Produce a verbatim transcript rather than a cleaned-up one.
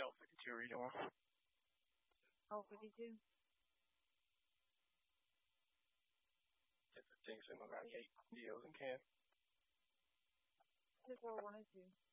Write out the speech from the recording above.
L fifty-two reading one. L fifty-two. ten fifteen, signal ninety-eight. D Os and can. two four one oh two.